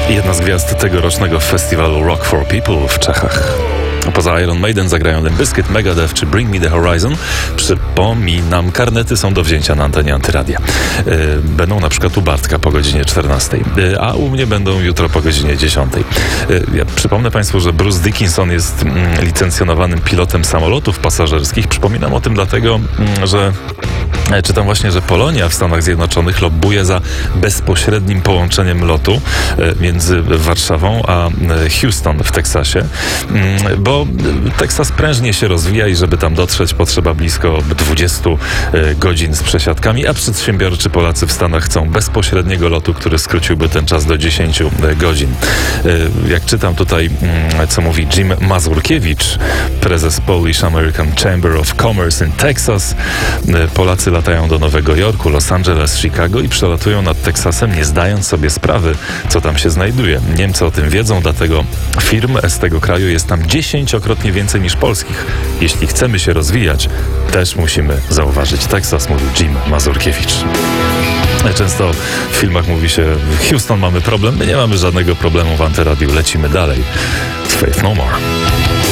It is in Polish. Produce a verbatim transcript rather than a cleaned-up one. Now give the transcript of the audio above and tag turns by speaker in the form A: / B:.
A: Jedna z gwiazd tegorocznego festiwalu Rock for People w Czechach. Poza Iron Maiden zagrają Limp Bizkit, Megadeth czy Bring Me The Horizon. Przypominam, karnety są do wzięcia na antenie Antyradia. Będą na przykład u Bartka po godzinie czternastej, a u mnie będą jutro po godzinie dziesiątej. Ja przypomnę Państwu, że Bruce Dickinson jest licencjonowanym pilotem samolotów pasażerskich. Przypominam o tym dlatego, że czytam właśnie, że Polonia w Stanach Zjednoczonych lobbuje za bezpośrednim połączeniem lotu między Warszawą a Houston w Teksasie, bo Teksas prężnie się rozwija i żeby tam dotrzeć potrzeba blisko dwudziestu godzin z przesiadkami, a przedsiębiorczy Polacy w Stanach chcą bezpośredniego lotu, który skróciłby ten czas do dziesięciu godzin. Jak czytam tutaj, co mówi Jim Mazurkiewicz, prezes Polish American Chamber of Commerce in Texas, Polacy latają do Nowego Jorku, Los Angeles, Chicago i przelatują nad Teksasem, nie zdając sobie sprawy, co tam się znajduje. Niemcy o tym wiedzą, dlatego firm z tego kraju jest tam dziesięciokrotnie więcej niż polskich. Jeśli chcemy się rozwijać, też musimy zauważyć Teksas, mówił Jim Mazurkiewicz. Często w filmach mówi się, w Houston mamy problem, my nie mamy żadnego problemu w Antyradiu, lecimy dalej. Faith No More.